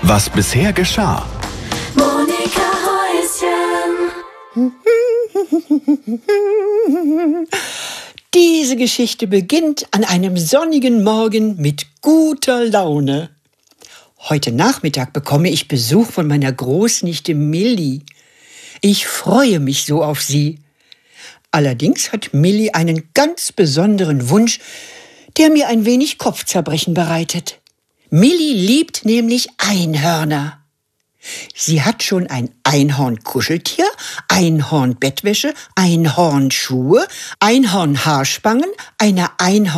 Was bisher geschah. Monika Häuschen. Diese Geschichte beginnt an einem sonnigen Morgen mit guter Laune. Heute Nachmittag bekomme ich Besuch von meiner Großnichte Milli. Ich freue mich so auf sie. Allerdings hat Milli einen ganz besonderen Wunsch, der mir ein wenig Kopfzerbrechen bereitet. Milli liebt nämlich Einhörner. Sie hat schon ein Einhorn-Kuscheltier, Einhorn-Bettwäsche, Einhornschuhe, Einhorn-Haarspangen, eine